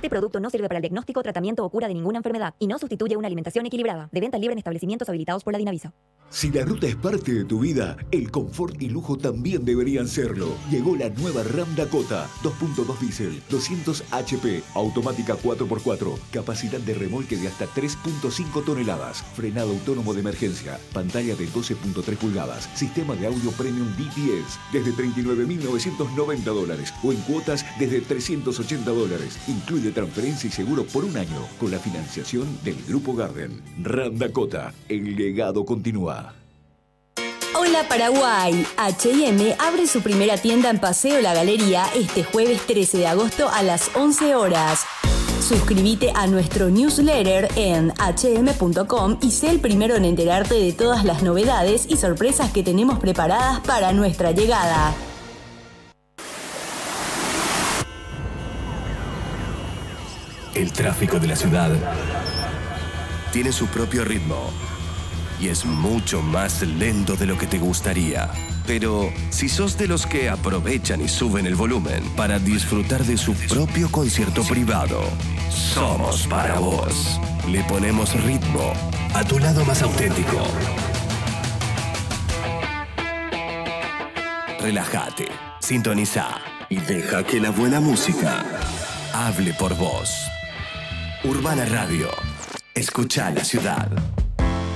Este producto no sirve para el diagnóstico, tratamiento o cura de ninguna enfermedad y no sustituye una alimentación equilibrada. De venta libre en establecimientos habilitados por la Dinavisa. Si la ruta es parte de tu vida, el confort y lujo también deberían serlo. Llegó la nueva Ram Dakota, 2.2 diésel, 200 HP, automática 4x4, capacidad de remolque de hasta 3.5 toneladas, frenado autónomo de emergencia, pantalla de 12.3 pulgadas, sistema de audio premium DTS, desde $39.990 o en cuotas desde $380. Incluye transferencia y seguro por un año con la financiación del Grupo Garden. Ram Dakota, el legado continúa. Hola Paraguay, H&M abre su primera tienda en Paseo La Galería este jueves 13 de agosto a las 11 horas. Suscríbete a nuestro newsletter en hm.com y sé el primero en enterarte de todas las novedades y sorpresas que tenemos preparadas para nuestra llegada. El tráfico de la ciudad tiene su propio ritmo y es mucho más lento de lo que te gustaría. Pero si sos de los que aprovechan y suben el volumen para disfrutar de su propio concierto privado, somos para vos. Le ponemos ritmo a tu lado más auténtico. Relájate, sintoniza y deja que la buena música hable por vos. Urbana Radio. Escucha la ciudad.